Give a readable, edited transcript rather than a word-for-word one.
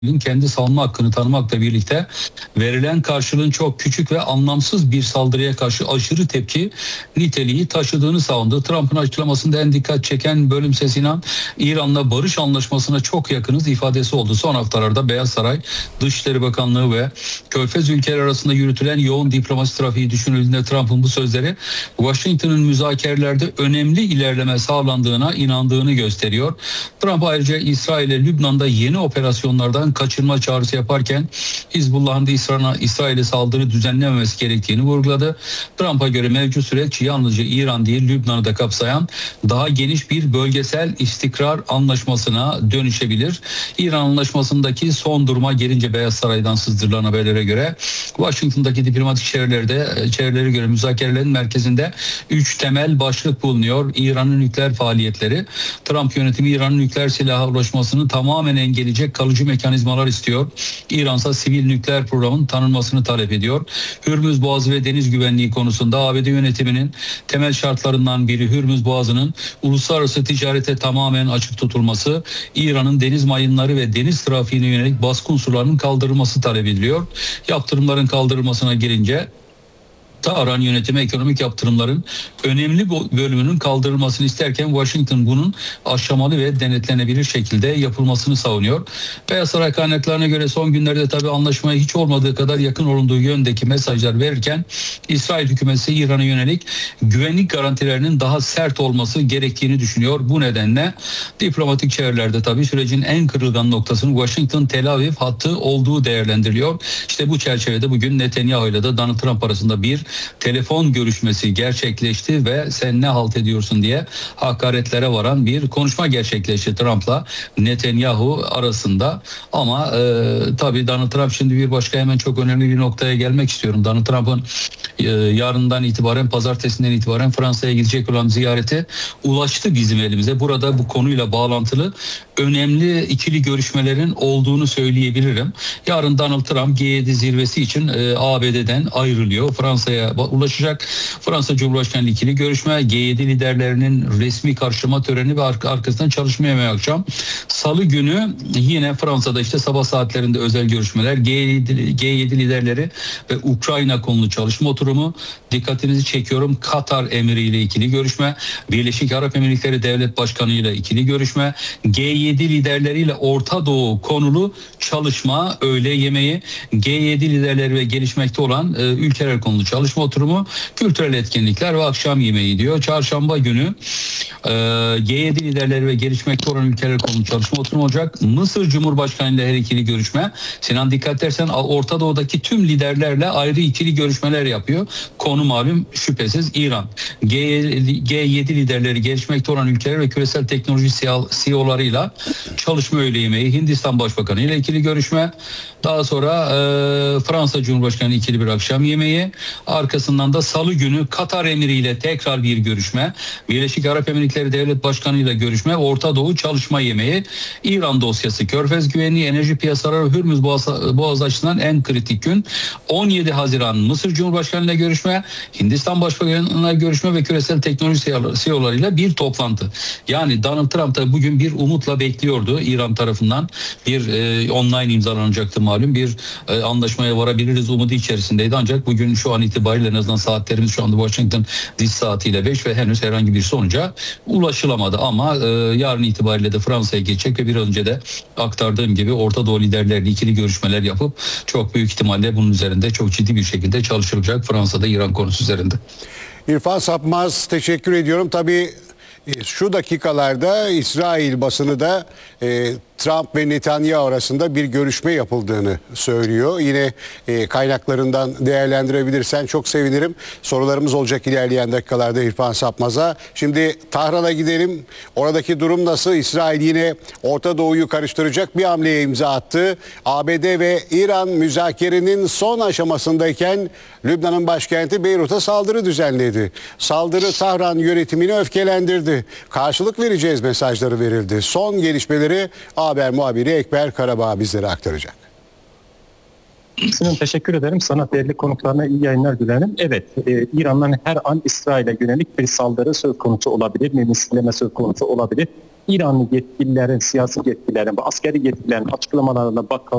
kendi savunma hakkını tanımakla birlikte verilen karşılığın çok küçük ve anlamsız bir saldırıya karşı aşırı tepki niteliği taşıdığını savundu. Trump'ın açıklamasında en dikkat çeken bölüm Sinan, İran'la barış anlaşmasına çok yakınız ifadesi oldu. Son haftalarda Beyaz Saray, Dışişleri Bakanlığı ve Körfez ülkeleri arasında yürütülen yoğun diplomasi trafiği düşünüldüğünde Trump'ın bu sözleri Washington'ın müzakerelerde önemli ilerleme sağlandığına inandığını gösteriyor. Trump ayrıca İsrail'e Lübnan'da yeni operasyonlardan kaçırma çağrısı yaparken Hizbullah'ın da İsrail'e saldırı düzenlememesi gerektiğini vurguladı. Trump'a göre mevcut süreç yalnızca İran değil Lübnan'ı da kapsayan daha geniş bir bölgesel istikrar anlaşmasına dönüşebilir. İran anlaşmasındaki son duruma gelince Beyaz Saray'dan sızdırılan haberlere göre Washington'daki diplomatik çevrelere göre müzakerelerin merkezinde 3 temel başlık bulunuyor. İran'ın nükleer faaliyetleri. Trump yönetimi İran'ın nükleer silaha ulaşmasını tamamen engelleyecek kalıcı mekanizmalar istiyor. İran'sa sivil nükleer programın tanınmasını talep ediyor. Hürmüz Boğazı ve deniz güvenliği konusunda ABD yönetiminin temel şartlarından biri Hürmüz Boğazı'nın uluslararası ticarete tamamen açık tutulması, İran'ın deniz mayınları ve deniz trafiğine yönelik baskı unsurlarının kaldırılması talep ediliyor. Yaptırımların kaldırılmasına gelince Tahran yönetimi ekonomik yaptırımların önemli bölümünün kaldırılmasını isterken Washington bunun aşamalı ve denetlenebilir şekilde yapılmasını savunuyor. Beyaz Saray kaynaklarına göre son günlerde tabii anlaşmaya hiç olmadığı kadar yakın olunduğu yöndeki mesajlar verirken İsrail hükümeti İran'a yönelik güvenlik garantilerinin daha sert olması gerektiğini düşünüyor. Bu nedenle diplomatik çevrelerde tabii sürecin en kırılgan noktasının Washington-Tel Aviv hattı olduğu değerlendiriliyor. İşte bu çerçevede bugün Netanyahu ile de Donald Trump arasında bir telefon görüşmesi gerçekleşti ve sen ne halt ediyorsun diye hakaretlere varan bir konuşma gerçekleşti Trump'la Netanyahu arasında. Ama tabii Donald Trump şimdi bir başka hemen çok önemli bir noktaya gelmek istiyorum. Donald Trump'ın yarından itibaren, pazartesinden itibaren Fransa'ya gidecek olan ziyareti ulaştı bizim elimize. Burada bu konuyla bağlantılı önemli ikili görüşmelerin olduğunu söyleyebilirim. Yarın Donald Trump G7 zirvesi için ABD'den ayrılıyor. Fransa'ya ulaşacak. Fransa Cumhurbaşkanı ikili görüşme, G7 liderlerinin resmi karşılama töreni ve arkasından çalışma yemeği akşam. Salı günü yine Fransa'da işte sabah saatlerinde özel görüşmeler, G7 liderleri ve Ukrayna konulu çalışma oturumu. Dikkatinizi çekiyorum. Katar emiriyle ikili görüşme, Birleşik Arap Emirlikleri Devlet Başkanı ile ikili görüşme, G7 liderleriyle Orta Doğu konulu çalışma, öğle yemeği, G7 liderleri ve gelişmekte olan ülkeler konulu çalışma oturumu, kültürel etkinlikler ve akşam yemeği diyor. Çarşamba günü G7 liderleri ve gelişmekte olan ülkeler konulu çalışma oturumu olacak. Mısır Cumhurbaşkanı ile her ikili görüşme. Sinan dikkat edersen Orta Doğu'daki tüm liderlerle ayrı ikili görüşmeler yapıyor. Konu malum şüphesiz İran. G7 liderleri gelişmekte olan ülkeler ve küresel teknoloji CEO'larıyla çalışma öğle yemeği. Hindistan Başbakanı ile ikili görüşme. Daha sonra Fransa Cumhurbaşkanı ikili bir akşam yemeği. Arkasından da Salı günü Katar emiriyle tekrar bir görüşme. Birleşik Arap Emirlikleri Devlet Başkanı ile görüşme. Orta Doğu çalışma yemeği. İran dosyası, Körfez güvenliği, enerji piyasaları ve Hürmüz Boğazı açısından en kritik gün. 17 Haziran Mısır Cumhurbaşkanı ile görüşme. Hindistan Başbakanı ile görüşme ve küresel teknoloji CEO'larıyla bir toplantı. Yani Donald Trump da bugün bir umutla bekliyordu. İran tarafından bir online imzalanacaktı malum. Bir anlaşmaya varabiliriz umudu içerisindeydi. Ancak bugün şu an itibariyle en azından saatlerimiz şu anda Washington diş saatiyle 5 ve henüz herhangi bir sonuca ulaşılamadı. Ama yarın itibariyle de Fransa'ya geçecek ve bir önce de aktardığım gibi Orta Doğu liderleriyle ikili görüşmeler yapıp çok büyük ihtimalle bunun üzerinde çok ciddi bir şekilde çalışılacak Fransa'da İran konusu üzerinde. İrfan Sapmaz, teşekkür ediyorum. Tabii şu dakikalarda İsrail basını da Trump ve Netanyahu arasında bir görüşme yapıldığını söylüyor. Yine kaynaklarından değerlendirebilirsen çok sevinirim. Sorularımız olacak ilerleyen dakikalarda İrfan Sapmaz'a. Şimdi Tahran'a gidelim. Oradaki durum nasıl? İsrail yine Orta Doğu'yu karıştıracak bir hamleye imza attı. ABD ve İran müzakerenin son aşamasındayken Lübnan'ın başkenti Beyrut'a saldırı düzenledi. Saldırı Tahran yönetimini öfkelendirdi. Karşılık vereceğiz mesajları verildi. Son gelişmeleri haber muhabiri Ekber Karabağ bizlere aktaracak. Sinan, teşekkür ederim. Sana değerli konuklarına iyi yayınlar dilerim. Evet, İran'dan her an İsrail'e yönelik bir saldırı söz konusu olabilir, misilleme söz konusu olabilir. İranlı yetkililerin, siyasi yetkililerin ve askeri yetkililerin açıklamalarına